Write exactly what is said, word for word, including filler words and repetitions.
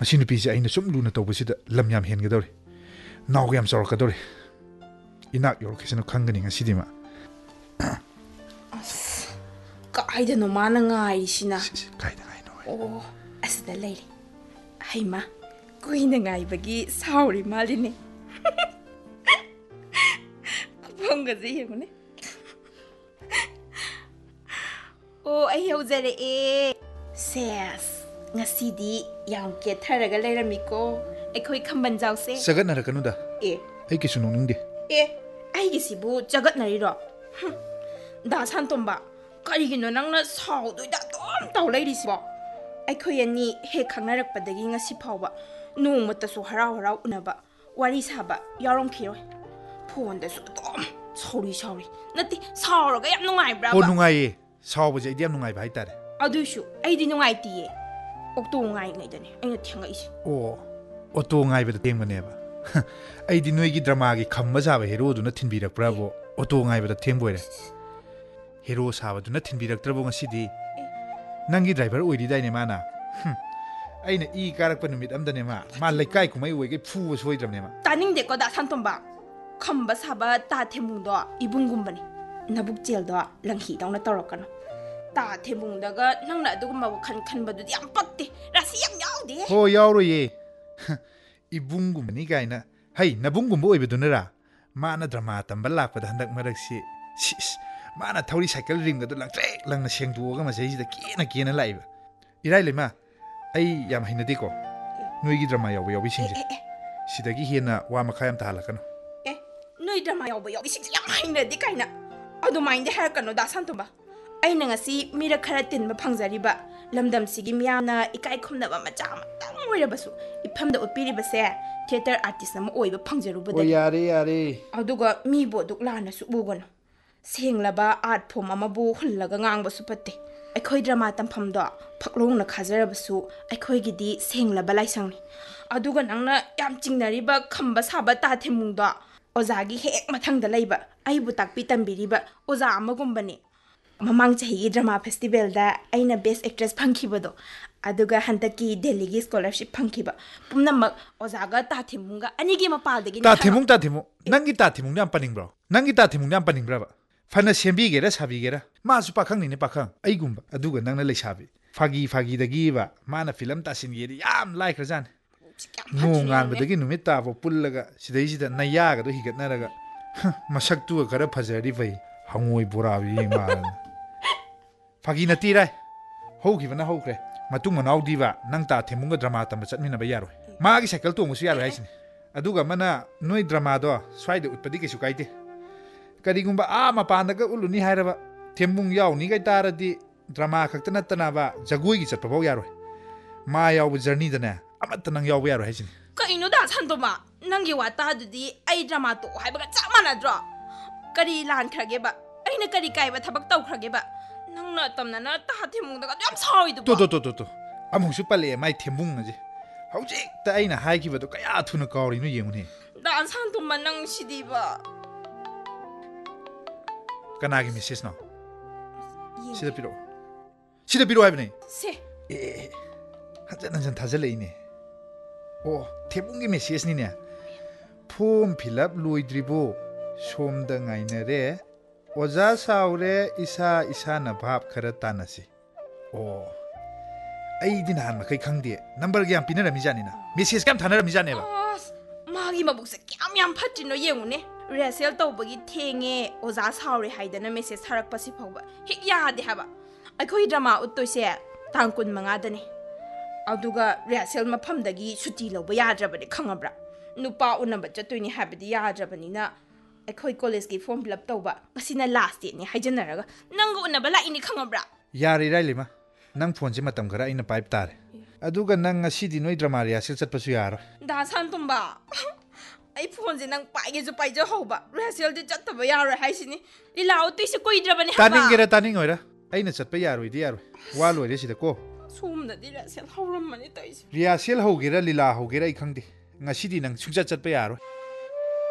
ꯃꯁꯤ ꯅꯨꯄꯤꯁꯦ ꯑꯩꯅ ꯁꯨꯝ ꯂꯨꯅ ꯇꯧꯕꯁꯤꯗ ꯂꯝ ꯌꯥꯝ ꯍꯦꯟꯒꯗꯧꯔꯤ ꯅꯥꯎꯒ ꯌꯥꯝ ꯆꯥꯎꯔꯛꯀꯗꯧꯔꯤ ꯏꯅꯥꯛ ꯌꯧꯔꯛꯈꯤꯁꯅꯨ ꯈꯪꯒꯅꯤ ꯉꯁꯤꯗꯤ ꯃꯥ ꯑꯁ ꯀꯥꯏꯗꯅꯣ ꯃꯥꯅ ꯉꯥꯏꯔꯤꯁꯤꯅ ꯀꯥꯏꯗ ꯉꯥꯏꯅꯣ ꯑꯣ ꯑꯁꯤꯗ ꯂꯩꯔꯤ ꯍꯩꯃ ꯀꯨꯏꯅ ꯉꯥꯏꯕꯒꯤ ꯁꯥꯎꯔꯤ ꯃꯥꯜꯂꯤꯅꯦ ꯈꯨꯐꯝꯒꯁꯦ ꯌꯦꯡꯉꯨꯅꯦ ꯑꯣ ꯑꯩ ꯌꯧꯖꯔꯛꯑꯦ ꯁꯦꯁ ꯉꯁꯤꯗꯤ ꯌꯥꯝ ꯀꯦꯊꯔꯒ ꯂꯩꯔꯝꯃꯤꯀꯣ ꯑꯩꯈꯣꯏ ꯈꯝꯕꯟꯖꯥꯎꯁꯦ ꯆꯒꯠꯅꯔꯛꯀꯅꯨꯗ ꯑꯦ ꯑꯩ ꯀꯩꯁꯨ ꯅꯣꯛꯅꯤꯡꯗꯦ ꯑꯦ ꯑꯩꯒꯤꯁꯤꯕꯨ ꯆꯒꯠꯅꯔꯤꯔꯣ ꯗꯥ ꯁꯥꯟꯇꯣꯝꯕ ꯀꯔꯤꯒꯤꯅꯣ ꯅꯪꯅ ꯁꯥꯎꯗꯣꯏꯗ ꯑꯗꯨꯝ ꯇꯧ ꯂꯩꯔꯤꯁꯤꯕꯣ ꯑꯩꯈꯣꯏ ꯑꯅꯤ ꯍꯦꯛ ꯈꯪꯅꯔꯛꯄꯗꯒꯤ ꯉꯁꯤ ꯐꯥꯎꯕ ꯅꯣꯡꯃꯇꯁꯨ ꯍꯔꯥꯎ ꯍꯔꯥꯎ ꯎꯅꯕ ꯋꯥꯔꯤ ꯁꯥꯕ ꯌꯥꯎꯔꯝꯈꯤꯔꯣꯏ ꯐꯣꯟꯗꯁꯨ ꯑꯗꯨꯝ ꯁꯥꯎꯔꯤ ꯁꯥꯎꯔꯤ ꯅꯠꯇꯦ ꯁꯥꯎꯔꯒ ꯌꯥꯝ ꯅꯨꯡꯉꯥꯏꯕ꯭ꯔꯥꯕ ꯑꯣ ꯅꯨꯡꯉꯥꯏꯌꯦ ꯁꯥꯎꯕꯁꯦ ꯑꯩꯗꯤ ꯌꯥꯝ ꯅꯨꯡꯉꯥꯏꯕ ꯍꯥꯏꯇꯥꯔꯦ ꯑꯗꯨꯏꯁꯨ ꯑꯩꯗꯤ ꯅꯨꯡꯉꯥꯏꯇꯤꯌꯦ ꯑꯣꯛꯇꯣ ꯉꯥꯏꯔꯤꯉꯩꯗꯅꯦ ꯑꯩꯅ ꯊꯦꯡꯉꯛꯏꯁꯦ ꯑꯣ ꯑꯣꯇꯣ ꯉꯥꯏꯕꯗ ꯊꯦꯡꯕꯅꯦꯕ ꯑꯩꯗꯤ ꯅꯣꯏꯒꯤ ꯗ꯭ꯔꯃꯥꯒꯤ ꯈꯝꯕ ꯁꯥꯕ ꯍꯦꯔꯣꯗꯨꯅ ꯊꯤꯟꯕꯤꯔꯛꯄ꯭ꯔꯥꯕꯣ ꯑꯣꯇꯣ ꯉꯥꯏꯕꯗ ꯊꯦꯡꯕꯣꯏꯔꯦ ꯍꯦꯔꯣ ꯁꯥꯕꯗꯨꯅ ꯊꯤꯟꯕꯤꯔꯛꯇ꯭ꯔꯕꯣ ꯉꯁꯤꯗꯤ ꯅꯪꯒꯤ ꯗ꯭ꯔꯥꯏꯚꯔ ꯑꯣꯏꯔꯤꯗꯥꯏꯅꯦ ꯃꯥꯅ ꯑꯩꯅ ꯏ ꯀꯥꯔꯛꯄ ꯅꯨꯃꯤꯠ ꯑꯃꯗꯅꯦ ꯃꯥ ꯃꯥ ꯂꯩꯀꯥꯏ ꯀꯨꯝꯍꯩ ꯑꯣꯏꯒꯩ ꯐꯨꯕ ꯁꯣꯏꯗ꯭ꯔꯕꯅꯦ ꯃꯥ ꯇꯥꯅꯤꯡꯗꯦꯀꯣ ꯗꯥ ꯁꯥꯟꯇꯣꯝꯕ ꯈꯝꯕ ꯁꯥꯕ ꯇꯥ ꯊꯦꯝꯕꯨꯡꯗꯣ ꯏꯕꯨꯡꯒꯨꯝꯕꯅꯤ ꯅꯕꯨꯛ ꯆꯦꯜꯗꯣ ꯂꯪꯍꯤꯗꯧꯅ ꯇꯧꯔꯛꯀꯅꯨ ꯇꯥ ꯊꯦꯝꯕꯨꯡꯗꯒ ꯅꯪꯅ ꯑꯗꯨꯒꯨꯝꯕ ꯋꯥꯈꯜ ꯈꯟꯕꯗꯨꯗꯤ ꯌꯥꯝ ꯄꯛꯇꯦ ꯔꯥꯁꯤ ꯌꯥꯝ ꯌꯥꯎꯗꯦ ꯍꯣ ꯌꯥꯎꯔꯣꯏꯌꯦ ꯏꯕꯨꯡꯒꯨꯝꯕꯅꯤ ꯀꯥꯏꯅ ꯍꯩ ꯅꯕꯨꯡꯒꯨꯝꯕ ꯑꯣꯏꯕꯗꯨꯅꯔꯥ ꯃꯥꯅ ꯗ꯭ꯔꯃꯥ ꯇꯝꯕ ꯂꯥꯛꯄꯗ ꯍꯟꯗꯛ ꯃꯔꯛꯁꯤ ꯁꯤꯁ ꯃꯥꯅ ꯊꯧꯔꯤ ꯁꯥꯏꯀꯜ ꯔꯤꯡꯒꯗꯣ ꯂꯪꯇ꯭ꯔꯤꯛ ꯂꯪꯅ ꯁꯦꯡꯗꯣꯛꯑꯒ ꯃꯁꯩꯁꯤꯗ ꯀꯦꯅ ꯀꯦꯅ ꯂꯥꯛꯏꯕ ꯏꯔꯥꯏ ꯂꯩꯃ ꯑꯩ ꯌꯥꯝ ꯍꯩꯅꯗꯦꯀꯣ ꯅꯣꯏꯒꯤ ꯗ꯭ꯔꯃꯥ ꯌꯥꯎꯕ ꯌꯥꯎꯕꯤꯁꯤꯡꯁꯦ ꯁꯤꯗꯒꯤ ꯍꯦꯟꯅ ꯋꯥ ꯃꯈꯥ ꯌꯥꯝ ꯇꯥꯍꯜꯂꯛꯀꯅꯨ ꯑꯦ ꯅꯣꯏ ꯗ꯭ꯔꯃꯥ ꯌꯥꯎꯕ ꯌꯥꯎꯕꯤꯁꯤꯡꯁꯦ ꯌꯥꯝ ꯍꯩꯅꯗꯦ ꯀꯥꯏꯅ ꯑꯗꯨꯃꯥꯏꯅꯗꯤ ꯍꯥꯏꯔꯛꯀꯅꯣ ꯗꯥ ꯁꯥꯟꯇꯣꯝꯕ ꯑꯩꯅ ꯉꯁꯤ ꯃꯤꯔꯛ ꯈꯔ ꯇꯤꯟꯕ ꯐꯪꯖꯔꯤꯕ ꯂꯝꯗꯝꯁꯤꯒꯤ ꯃꯤꯌꯥꯝꯅ ꯏꯀꯥꯏ ꯈꯨꯝꯅꯕ ꯃꯆꯥ ꯑꯃꯇꯪ ꯑꯣꯏꯔꯕꯁꯨ ꯏꯐꯝꯗ ꯎꯠꯄꯤꯔꯤꯕꯁꯦ ꯊꯤꯌꯦꯇꯔ ꯑꯥꯔꯇꯤꯁ ꯑꯃ ꯑꯣꯏꯕ ꯐꯪꯖꯔꯨꯕꯗꯒꯤ ꯌꯥꯔꯦ ꯌꯥꯔꯦ ꯑꯗꯨꯒ ꯃꯤꯕꯨ ꯑꯗꯨꯛ ꯂꯥꯟꯅꯁꯨ ꯎꯒꯅꯨ ꯁꯦꯡꯂꯕ ꯑꯥꯔꯠ ꯐꯣꯝ ꯑꯃꯕꯨ ꯍꯨꯜꯂꯒ ꯉꯥꯡꯕꯁꯨ ꯐꯠꯇꯦ ꯑꯩꯈꯣꯏ ꯗ꯭ꯔꯃꯥ ꯇꯝꯐꯝꯗꯣ ꯐꯛꯂꯣꯡꯅ ꯈꯥꯖꯔꯕꯁꯨ ꯑꯩꯈꯣꯏꯒꯤꯗꯤ ꯁꯦꯡꯂꯕ ꯂꯥꯏꯁꯪꯅꯤ ꯑꯗꯨꯒ ꯅꯪꯅ ꯌꯥꯝ ꯆꯤꯡꯅꯔꯤꯕ ꯈꯝꯕ ꯁꯥꯕ ꯇꯥ ꯊꯦꯝꯕꯨꯡꯗꯣ ꯑꯣꯖꯥꯒꯤ ꯍꯦꯛ ꯃꯊꯪꯗ ꯂꯩꯕ ꯑꯩꯕꯨ ꯇꯥꯛꯄꯤ ꯇꯝꯕꯤꯔꯤꯕ ꯑꯣꯖꯥ ꯑꯃꯒꯨꯝꯕꯅꯤ ꯃꯃꯥꯡ ꯆꯍꯤꯒꯤ ꯗ꯭ꯔꯃꯥ ꯐꯦꯁꯇꯤꯚꯦꯜꯗ ꯑꯩꯅ ꯕꯦꯁ ꯑꯦꯛꯇ꯭ꯔꯦꯁ ꯐꯪꯈꯤꯕꯗꯣ ꯑꯗꯨꯒ ꯍꯟꯗꯛꯀꯤ ꯗꯦꯜꯂꯤꯒꯤ ꯁ꯭ꯀꯣꯂꯔship ꯐꯪꯈꯤꯕ ꯄꯨꯝꯅꯃꯛ ꯑꯣꯖꯥꯒ ꯇꯥ ꯊꯦꯝꯕꯨꯡꯒ ꯑꯅꯤꯒꯤ ꯃꯄꯥꯜꯗꯒꯤꯅꯤ ꯇꯥ ꯊꯦꯝꯕꯨꯡ ꯇꯥ ꯊꯦꯝꯕꯨꯡ ꯅꯪꯒꯤ ꯇꯥ ꯊꯦꯝꯕꯨꯡꯗꯣ ꯌꯥꯝ ꯄꯟꯅꯤꯡꯕ꯭ꯔꯣ ꯅꯪꯒꯤ ꯇꯥ ꯊꯦꯝꯕꯨꯡꯗꯣ ꯌꯥꯝ ꯄꯟꯅꯤꯡꯕ꯭ꯔꯕ ꯐꯅ ꯁꯦꯝꯕꯤꯒꯦꯔꯥ ꯁꯥꯕꯤꯒꯦꯔꯥ ꯃꯥꯁꯨ ꯄꯥꯈꯪꯅꯤꯅꯦ ꯄꯥꯈꯪ ꯑꯩꯒꯨꯝꯕ ꯑꯗꯨꯒ ꯅꯪꯅ ꯂꯩꯁꯥꯕꯤ ꯐꯥꯒꯤ ꯐꯥꯒꯤꯗꯒꯤꯕ ꯃꯥꯅ ꯐꯤꯂꯝ ꯇꯥꯁꯤꯟꯒꯦꯗꯤ ꯌꯥꯝ ꯂꯥꯏꯈ꯭ꯔꯖꯥꯠꯅꯤ ꯅꯣꯡ ꯉꯥꯟꯕꯗꯒꯤ ꯅꯨꯃꯤꯠ ꯇꯥꯐꯥꯎ ꯄꯨꯜꯂꯒ ꯁꯤꯗꯩꯁꯤꯗ ꯅꯩꯌꯥꯒꯗꯣ ꯍꯤꯒꯠꯅꯔꯒ ꯃꯁꯛꯇꯨꯒ ꯈꯔ ꯐꯖꯔꯗꯤ ꯐꯩ ꯍꯪꯉꯣꯏ ꯕꯣꯔꯥꯕꯤ ꯌꯦꯡ ꯃꯥꯜꯂꯅ ꯐꯥꯒꯤ ꯅꯠꯇꯤꯔꯥꯏ ꯍꯧꯈꯤꯕꯅ ꯍꯧꯈ꯭ꯔꯦ ꯃꯇꯨꯡ ꯃꯅꯥꯎꯗꯤꯕ ꯅꯪ ꯇꯥ ꯊꯦꯝꯕꯨꯡꯒ ꯗ꯭ꯔꯃꯥ ꯇꯝꯕ ꯆꯠꯃꯤꯟꯅꯕ ꯌꯥꯔꯣꯏ ꯃꯥꯒꯤ ꯁꯥꯏꯀꯜ ꯇꯣꯡꯕꯁꯨ ꯌꯥꯔꯣꯏ ꯍꯥꯏꯁꯤꯅꯤ ꯑꯗꯨꯒ ꯑꯃꯅ ꯅꯣꯏ ꯗ꯭ꯔꯃꯥꯗꯣ ꯁ꯭ꯋꯥꯏꯗ ꯎꯠꯄꯗꯤ ꯀꯩꯁꯨ ꯀꯥꯏꯗꯦ ꯀꯔꯤꯒꯨꯝꯕ ꯑꯥ ꯃꯄꯥꯟꯗꯒ ꯎꯠꯂꯨꯅꯤ ꯍꯥꯏꯔꯕ ꯊꯦꯝꯕꯨꯡ ꯌꯥꯎꯅꯤꯒꯩ ꯇꯥꯔꯗꯤ ꯗ꯭ꯔꯃꯥ ꯈꯛꯇ ꯅꯠꯇꯅꯕ ꯖꯒꯣꯏꯒꯤ ꯆꯠꯄꯐꯥꯎ ꯌꯥꯔꯣꯏ ꯃꯥ ꯌꯥꯎꯕ ꯖꯔꯅꯤꯗꯅꯦ ꯑꯃꯠꯇ ꯅꯪ ꯌꯥꯎꯕ ꯌꯥꯔꯣꯏ ꯍꯥꯏꯁꯤꯅꯤ ꯀꯩꯅꯣ ꯗꯥ ꯁꯥꯟꯇꯣꯝꯕ ꯅꯪꯒꯤ ꯋꯥꯇꯥꯗꯨꯗꯤ ꯑꯩ ꯗ꯭ꯔꯃꯥ ꯇꯣꯛꯑꯣ ꯍꯥꯏꯕꯒ ꯆꯞ ꯃꯥꯟꯅꯗ꯭ꯔꯣ ꯀꯔꯤ ꯂꯥꯟꯈ꯭ꯔꯒꯦꯕ ꯑꯩꯅ ꯀꯔꯤ ꯀꯥꯏꯕ ꯊꯕꯛ ꯇꯧꯈ꯭ꯔꯒꯦꯕ ꯅꯪꯅ ꯇꯝꯅꯅ ꯇꯥ ꯊꯦꯝꯕꯨꯡꯗꯒ ꯌꯥꯝ ꯁꯥꯎꯔꯤꯗꯨꯕꯣ ꯇꯣ ꯇꯣ ꯇꯣ ꯇꯣ ꯇꯣ ꯑꯃꯨꯛꯁꯨ ꯄꯜꯂꯛꯑꯦ ꯃꯥꯏ ꯊꯦꯝꯕꯨꯡ ꯑꯁꯦ ꯍꯧꯖꯤꯛꯇ ꯑꯩꯅ ꯍꯥꯏꯈꯤꯕꯗꯣ ꯀꯌꯥ ꯊꯨꯅ ꯀꯥꯎꯔꯤꯅꯣ ꯌꯦꯡꯉꯨꯅꯦ ꯗꯥ ꯁꯥꯟꯇꯣꯝꯕ ꯅꯪ ꯁꯤꯗꯤꯕ ꯀꯅꯥꯒꯤ ꯃꯦꯁꯦꯖꯅꯣ ꯁꯤꯗ ꯄꯤꯔꯛꯑꯣ ꯁꯤꯗ ꯄꯤꯔꯛꯑꯣ ꯍꯥꯏꯕꯅꯦ ꯁꯦ ꯑꯦ ꯍꯟꯖꯟ ꯍꯟꯖꯟ ꯊꯥꯖꯤꯜꯂꯛꯏꯅꯦ ꯑꯣ ꯊꯦꯝꯕꯨꯡꯒꯤ ꯃꯦꯁꯦꯖꯅꯤꯅꯦ ꯐꯣꯝ ꯐꯤꯜ ꯑꯞ ꯂꯣꯏꯗ꯭ꯔꯤꯕꯣ ꯁꯣꯝꯗ ꯉꯥꯏꯅꯔꯦ ꯑꯣꯖꯥ ꯁꯥꯎꯔꯦ ꯏꯁꯥ ꯏꯁꯥꯅ ꯚꯥꯞ ꯈꯔ ꯇꯥꯟꯅꯁꯤ ꯑꯣ ꯑꯩꯗꯤ ꯅꯍꯥꯟ ꯃꯈꯩ ꯈꯪꯗꯦ ꯅꯝꯕꯔꯒ ꯌꯥꯝ ꯄꯤꯅꯔꯝꯃꯤꯖꯥꯠꯅꯤꯅ ꯃꯦꯁꯦꯖ ꯀꯌꯥꯝ ꯊꯥꯅꯔꯝꯃꯤꯖꯥꯠꯅꯦꯕ ꯑꯁ ꯃꯥꯒꯤ ꯃꯕꯨꯛꯁꯦ ꯀꯌꯥꯝ ꯌꯥꯝ ꯐꯠꯇ꯭ꯔꯤꯅꯣ ꯌꯦꯡꯉꯨꯅꯦ ꯔꯤꯍꯔꯁꯦꯜ ꯇꯧꯕꯒꯤ ꯊꯦꯡꯉꯦ ꯑꯣꯖꯥ ꯁꯥꯎꯔꯦ ꯍꯥꯏꯗꯅ ꯃꯦꯁꯦꯖ ꯊꯥꯔꯛꯄꯁꯤ ꯐꯥꯎꯕ ꯍꯦꯛ ꯌꯥꯗꯦ ꯍꯥꯏꯕ ꯑꯩꯈꯣꯏ ꯗ꯭ꯔꯃꯥ ꯎꯠꯇꯣꯏꯁꯦ ꯇꯥꯡ ꯀꯨꯟ ꯃꯉꯥꯗꯅꯤ ꯑꯗꯨꯒ ꯔꯤꯍꯔꯁꯦꯜ ꯃꯐꯝꯗꯒꯤ ꯁꯨꯇꯤ ꯂꯧꯕ ꯌꯥꯗ꯭ꯔꯕꯅꯤ ꯈꯪꯉꯕ꯭ꯔꯥ ꯅꯨꯄꯥ ꯎꯅꯕ ꯆꯠꯇꯣꯏꯅꯤ ꯍꯥꯏꯕꯗꯤ ꯌꯥꯗ꯭ꯔꯕꯅꯤꯅ ꯑꯩꯈꯣꯏ ꯀꯣꯂꯦꯖꯀꯤ ꯐꯣꯔꯝ ꯐꯤꯜ ꯑꯞ ꯇꯧꯕ ꯉꯁꯤꯅ ꯂꯥꯁ ꯗꯦꯠꯅꯤ ꯍꯥꯏꯖꯟꯅꯔꯒ ꯅꯪꯒ ꯎꯅꯕ ꯂꯥꯛꯏꯅꯤ ꯈꯪꯉꯕ꯭ꯔꯥ ꯌꯥꯔꯦ ꯏꯔꯥꯏꯂꯩꯃ ꯅꯪ ꯐꯣꯟꯁꯦ ꯃꯇꯝ ꯈꯔ ꯑꯩꯅ ꯄꯥꯏꯕ ꯇꯥꯔꯦ ꯑꯗꯨꯒ ꯅꯪ ꯉꯁꯤꯗꯤ ꯅꯣꯏ ꯗ꯭ꯔꯃꯥ ꯔꯤꯍꯔꯁꯦꯜ ꯆꯠꯄꯁꯨ ꯌꯥꯔꯣꯏ ꯗꯥ ꯁꯥꯟꯇꯣꯝꯕ ꯑꯩ ꯐꯣꯟꯁꯦ ꯅꯪ ꯄꯥꯏꯒꯦꯁꯨ ꯄꯥꯏꯖꯍꯧꯕ ꯔꯤꯍꯔꯁꯦꯜꯗꯤ ꯆꯠꯇꯕ ꯌꯥꯔꯣꯏ ꯍꯥꯏꯁꯤꯅꯤ ꯂꯤꯂꯥ ꯎꯠꯇꯣꯏꯁꯦ ꯀꯨꯏꯗ꯭ꯔꯕꯅꯤ ꯍꯥꯏꯕ ꯇꯥꯅꯤꯡꯒꯦꯔꯥ ꯇꯥꯅꯤꯡꯉꯣꯏꯔꯥ ꯑꯩꯅ ꯆꯠꯄ ꯌꯥꯔꯣꯏꯗꯤ ꯌꯥꯔꯣꯏ ꯋꯥ ꯂꯣꯏꯔꯦ ꯁꯤꯗ ꯀꯣ ꯁꯣꯝꯗꯗꯤ ꯔꯤꯍꯔꯁꯦꯜ ꯍꯧꯔꯝꯃꯅꯤ ꯇꯧꯔꯤꯁꯦ ꯔꯤꯍꯔꯁꯦꯜ ꯍꯧꯒꯦꯔꯥ ꯂꯤꯂꯥ ꯍꯧꯒꯦꯔꯥ ꯑꯩ ꯈꯪꯗꯦ ꯉꯁꯤꯗꯤ ꯅꯪ ꯁꯨꯡꯆꯠ ꯆꯠꯄ ꯌꯥꯔꯣꯏ